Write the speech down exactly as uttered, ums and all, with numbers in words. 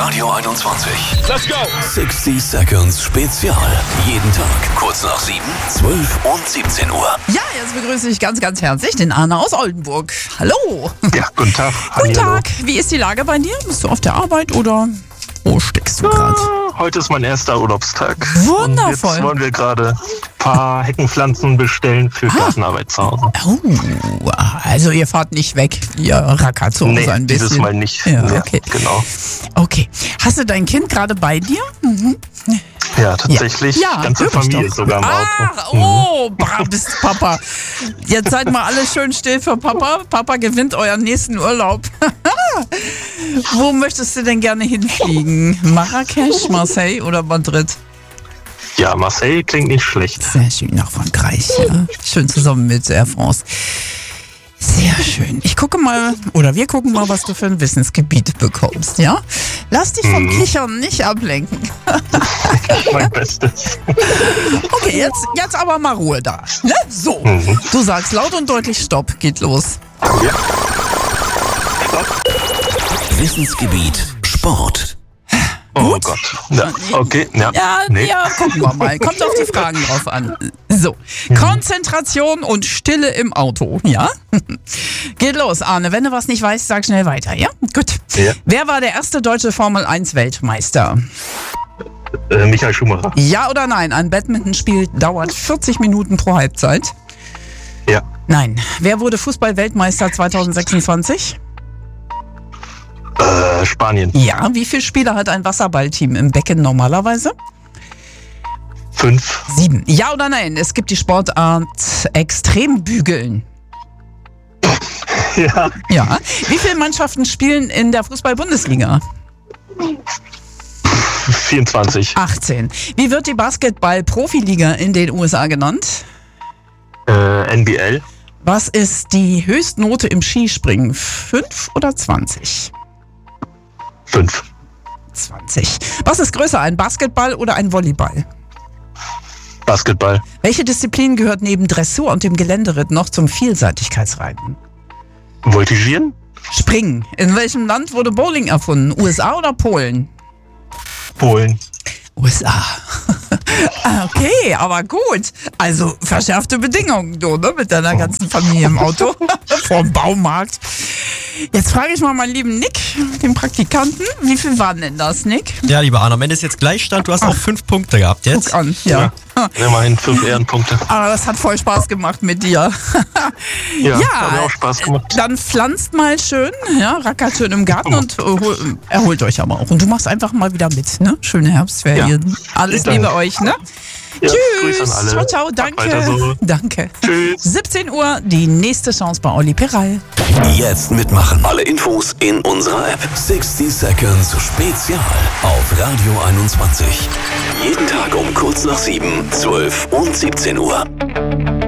Radio einundzwanzig. Let's go! sechzig Seconds Spezial. Jeden Tag kurz nach sieben, zwölf und siebzehn Uhr. Ja, jetzt begrüße ich ganz, ganz herzlich den Arne aus Oldenburg. Hallo. Ja, guten Tag. Guten Hallo. Tag. Wie ist die Lage bei dir? Bist du auf der Arbeit oder wo steckst du gerade? Ah, heute ist mein erster Urlaubstag. Wundervoll. Und jetzt wollen wir gerade ein paar Heckenpflanzen bestellen für Gartenarbeit zu Hause. Oh, also ihr fahrt nicht weg, ihr rackert zu Hause Nee, ein bisschen. dieses Mal nicht. Ja, Nee, okay. Genau. Okay. Hast du dein Kind gerade bei dir? Mhm. Ja, tatsächlich. Ja, ganze hör ich Familie doch. sogar im Ah, Auto. Mhm. oh, brav bist Papa. Jetzt seid mal alle schön still für Papa. Papa gewinnt euren nächsten Urlaub. Wo möchtest du denn gerne hinfliegen? Marrakesch, Marseille oder Madrid? Ja, Marseille klingt nicht schlecht. Sehr schön, nach Frankreich. Ja. Schön zusammen mit Air France. Sehr schön. Ich gucke mal, oder wir gucken mal, was du für ein Wissensgebiet bekommst, ja? Lass dich vom Kichern nicht ablenken. Mein Bestes. Okay, jetzt, jetzt aber mal Ruhe da. Ne? So, du sagst laut und deutlich Stopp, geht los. Ja. Wissensgebiet Sport. Oh Gott. Ja, okay. Ja. Ja, Nee. ja, gucken wir mal. Kommt auf die Fragen drauf an. So, Konzentration und Stille im Auto, ja? Geht los, Arne. Wenn du was nicht weißt, sag schnell weiter, ja? Gut. Ja. Wer war der erste deutsche Formel eins Weltmeister? Äh, Michael Schumacher. Ja oder nein? Ein Badmintonspiel dauert vierzig Minuten pro Halbzeit. Ja. Nein. Wer wurde Fußball-Weltmeister zwanzig sechsundzwanzig? Äh, Spanien. Ja. Wie viele Spieler hat ein Wasserballteam im Becken normalerweise? Fünf. Sieben. Ja oder nein? Es gibt die Sportart Extrembügeln. Ja. Ja. Wie viele Mannschaften spielen in der Fußball-Bundesliga? vierundzwanzig. achtzehn. Wie wird die Basketball-Profiliga in den U S A genannt? Äh, N B L. Was ist die Höchstnote im Skispringen? fünf oder zwanzig? Fünf. zwanzig. Was ist größer, ein Basketball oder ein Volleyball? Basketball. Welche Disziplin gehört neben Dressur und dem Geländeritt noch zum Vielseitigkeitsreiten? Voltigieren? Springen. In welchem Land wurde Bowling erfunden? U S A oder Polen? Polen. U S A. Okay, aber gut. Also verschärfte Bedingungen, du, ne? Mit deiner ganzen Familie im Auto vorm Baumarkt. Jetzt frage ich mal meinen lieben Nick, den Praktikanten. Wie viel waren denn das, Nick? Ja, lieber Arne, am Ende ist jetzt Gleichstand. Du hast auch fünf Punkte gehabt jetzt. Guck an, ja. Immerhin fünf Ehrenpunkte. Aber das hat voll Spaß gemacht mit dir. Ja, hat mir auch Spaß gemacht. Dann pflanzt mal schön, ja, rackert schön im Garten und äh, hol, erholt euch aber auch. Und du machst einfach mal wieder mit, ne? Schöne Herbstferien. Ja. Alles Vielen Liebe Dank. euch, ne? Ja, Tschüss. Grüße an alle. Ciao, ciao. Macht weiter Danke. so. Danke. Tschüss. siebzehn Uhr, die nächste Chance bei Olli Peral. Jetzt mitmachen. Alle Infos in unserer App. sechzig Seconds Spezial auf Radio einundzwanzig. Jeden Tag um kurz nach sieben, zwölf und siebzehn Uhr.